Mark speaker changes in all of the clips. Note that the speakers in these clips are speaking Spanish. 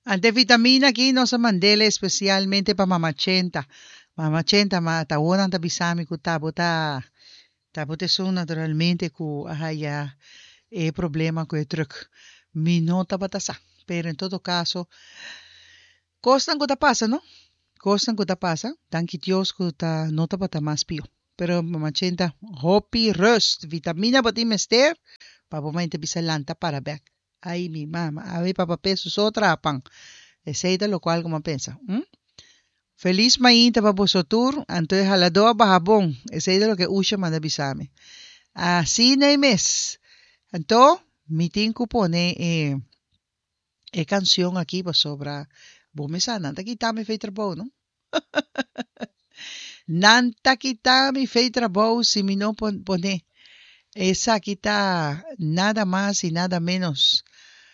Speaker 1: Antivitamina aquí no se mandele especialmente para mamachenta. Mamachenta mata una tabisami kutabota. Tabote son naturalmente ku haya problema com o truque. Mi nota batasa. Pero en todo caso, costan que pasa, ¿no? Costan que pasa. Danke Dios que nota bata más pio. Pero mamachenta, hopi rust, vitamina bati mester, papamente bisalanta para back. Ay, mi mamá, a ver, papá, pesos otra pan. Ese lo cual como pensa. Feliz mainta para vosotros, entonces a la doa bajabón. Ese es lo que usha manda bisame. Así no hay mes. Entonces, mi tinco pone canción aquí para sobra. Vos me sa, nanta quitame fei trabajo, ¿no? Nanta quitame fei trabajo si mi no pone. Esa quita nada más y nada menos.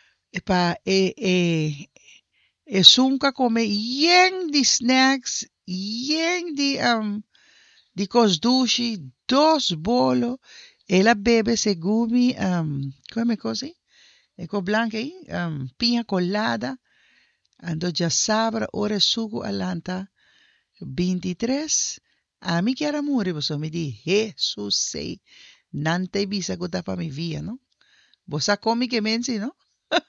Speaker 1: Es un que come bien de snacks, bien de cosdushi, dos bolos. Ela bebe se gumi, come così? Ecco blanca aí, piña colada. Ando já sabra, ora sugo alanta. 23. A mí que era muri, você me di, Jesus sei. Nante bisa gota pa mi via, no? Você come que mensi, no?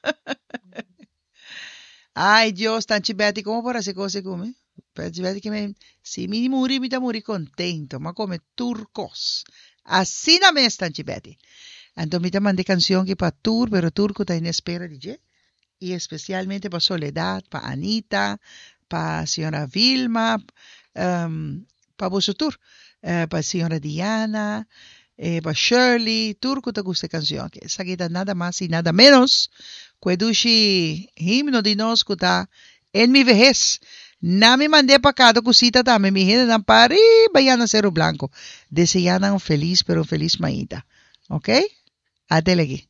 Speaker 1: Ay, Dios, tan chibeti, ¿cómo para hacer cosas come? Pero chibeti que me, si mi muri, mi ta muri contento, ma come turcos. Así na me tan chibeti. Entonces, mi ta mandé canción que pa tur, pero turco ta en espera, DJ. Y especialmente para Soledad, para Anita, para señora Vilma, para vosotros, para señora Diana, para Shirley, turco te gusta canción, que esa quita nada más y nada menos, que himno de nos que en mi vejez. Na me mandé para cada cosita también, mi gente dan para vayan a Cerro Blanco. Desean un feliz, pero feliz maíta. ¿Ok? Adelante.